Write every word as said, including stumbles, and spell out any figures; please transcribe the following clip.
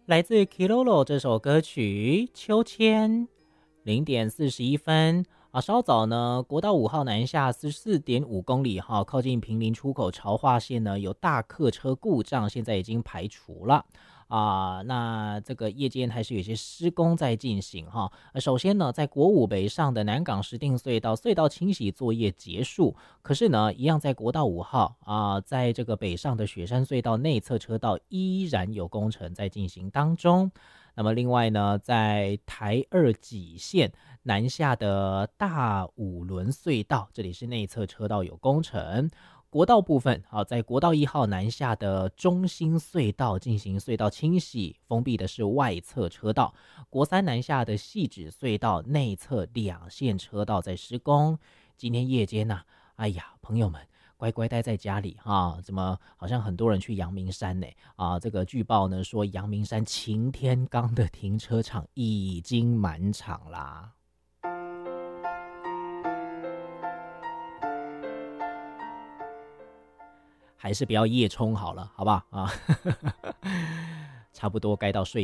来自 Kilolo 这首歌曲《秋千》，零点四十一分啊。稍早呢，国道五号南下十四点五公里哈，靠近平林出口潮化线呢有大客车故障，现在已经排除了。啊，那这个夜间还是有些施工在进行哈。首先呢，在国五北上的南港石碇隧道隧道清洗作业结束，可是呢，一样在国道五号啊，在这个北上的雪山隧道内侧车道依然有工程在进行当中。那么另外呢，在台二己线南下的大五轮隧道，这里是内侧车道有工程。国道部分啊，在国道一号南下的中心隧道进行隧道清洗，封闭的是外侧车道。国三南下的汐止隧道内侧两线车道在施工。今天夜间呢、啊，哎呀，朋友们乖乖待在家里哈，怎么好像很多人去阳明山呢？啊，这个据报呢说，阳明山擎天岗的停车场已经满场啦。还是不要夜冲好了，好不好啊？差不多该到睡